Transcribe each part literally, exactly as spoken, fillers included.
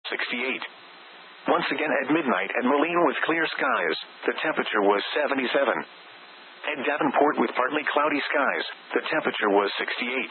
sixty-eight. Once again at midnight at Moline with clear skies, the temperature was seventy-seven. At Davenport with partly cloudy skies, the temperature was sixty-eight.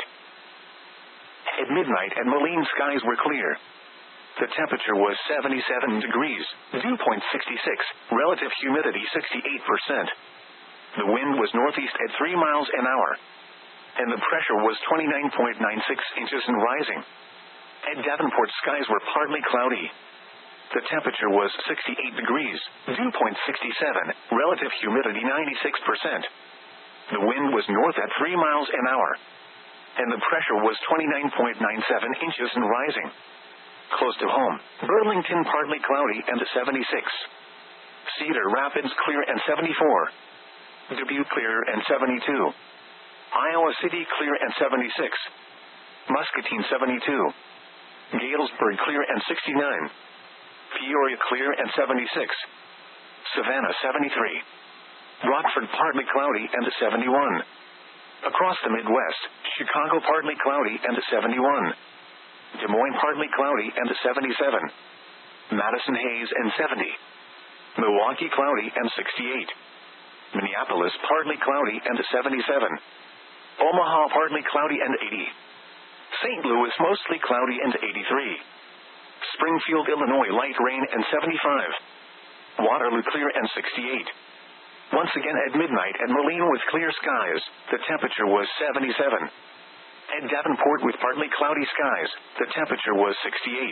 At midnight at Moline skies were clear. The temperature was seventy-seven degrees, dew point sixty-six, relative humidity sixty-eight percent. The wind was northeast at three miles an hour, and the pressure was twenty-nine point nine six inches and rising. At Davenport skies were partly cloudy. The temperature was sixty-eight degrees, dew point sixty-seven, relative humidity ninety-six percent. The wind was north at three miles an hour, and the pressure was twenty-nine point nine seven inches and rising. Close to home, Burlington partly cloudy and seventy-six. Cedar Rapids clear and seventy-four. Dubuque clear and seventy-two. Iowa City clear and seventy-six. Muscatine seventy-two. Galesburg clear and sixty-nine. Peoria clear and seventy-six. Savannah seventy-three. Rockford partly cloudy and seventy-one. Across the Midwest, Chicago partly cloudy and seventy-one. Des Moines partly cloudy and seventy-seven. Madison haze and seventy. Milwaukee cloudy and sixty-eight. Minneapolis partly cloudy and seventy-seven. Omaha partly cloudy and eighty. Saint Louis mostly cloudy and eighty-three. Springfield, Illinois light rain and seventy-five. Waterloo clear and sixty-eight. Once again at midnight at Moline with clear skies, the temperature was seventy-seven. At Davenport with partly cloudy skies, the temperature was sixty-eight.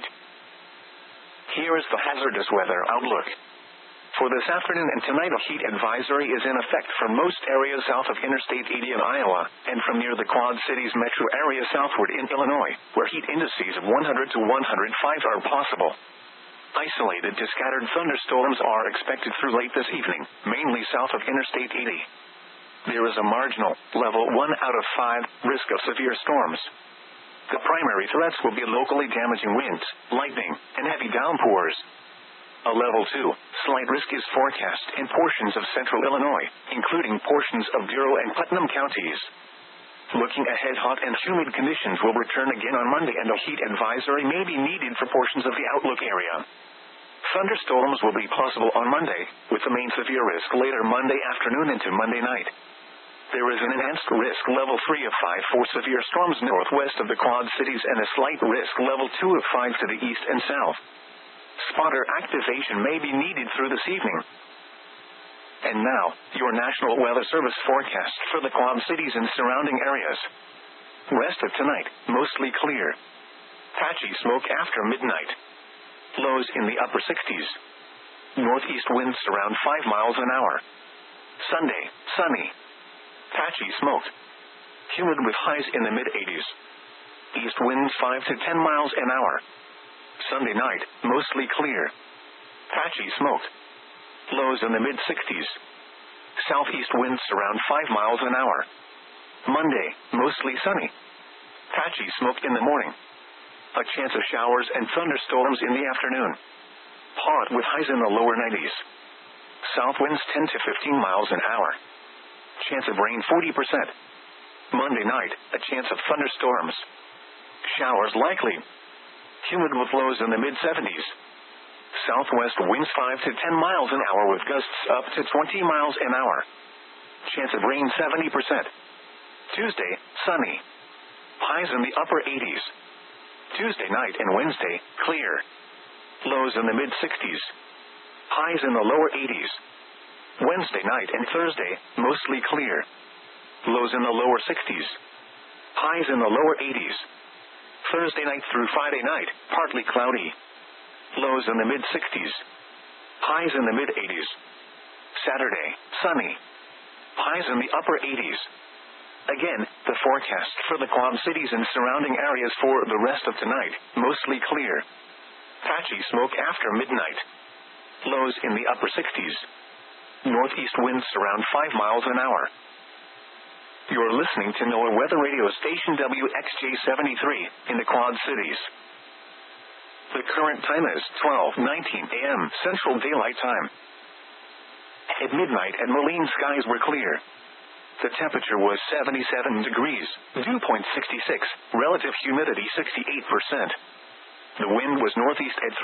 Here is the hazardous weather outlook. For this afternoon and tonight, a heat advisory is in effect for most areas south of Interstate eighty in Iowa, and from near the Quad Cities metro area southward in Illinois, where heat indices of one hundred to one hundred five are possible. Isolated to scattered thunderstorms are expected through late this evening, mainly south of Interstate eighty. There is a marginal, level one out of five, risk of severe storms. The primary threats will be locally damaging winds, lightning, and heavy downpours. A level two, slight risk is forecast in portions of central Illinois, including portions of Bureau and Putnam counties. Looking ahead, hot and humid conditions will return again on Monday, and a heat advisory may be needed for portions of the outlook area. Thunderstorms will be possible on Monday, with the main severe risk later Monday afternoon into Monday night. There is an enhanced risk level three of five for severe storms northwest of the Quad Cities and a slight risk level two of five to the east and south. Spotter activation may be needed through this evening. And now, your National Weather Service forecast for the Quad Cities and surrounding areas. Rest of tonight, mostly clear. Patchy smoke after midnight. Lows in the upper sixties. Northeast winds around five miles an hour. Sunday, sunny. Patchy smoke. Humid with highs in the mid-eighties. East winds five to ten miles an hour. Sunday night, mostly clear. Patchy smoke. Lows in the mid-sixties. Southeast winds around five miles an hour. Monday, mostly sunny. Patchy smoke in the morning. A chance of showers and thunderstorms in the afternoon. Hot with highs in the lower nineties. South winds ten to fifteen miles an hour. Chance of rain forty percent. Monday night, a chance of thunderstorms. Showers likely. Humid with lows in the mid-seventies. Southwest winds five to ten miles an hour with gusts up to twenty miles an hour. Chance of rain seventy percent. Tuesday, sunny. Highs in the upper eighties. Tuesday night and Wednesday, clear. Lows in the mid-sixties. Highs in the lower eighties. Wednesday night and Thursday, mostly clear. Lows in the lower sixties. Highs in the lower eighties. Thursday night through Friday night, partly cloudy. Lows in the mid-sixties. Highs in the mid-eighties. Saturday, sunny. Highs in the upper eighties. Again, the forecast for the Quad Cities and surrounding areas for the rest of tonight, mostly clear. Patchy smoke after midnight. Lows in the upper sixties. Northeast winds around five miles an hour. You're listening to NOAA Weather Radio Station W X J seventy-three in the Quad Cities. The current time is twelve nineteen a m Central Daylight Time. At midnight at Moline skies were clear. The temperature was seventy-seven degrees, dew point sixty-six, relative humidity sixty-eight percent. The wind was northeast at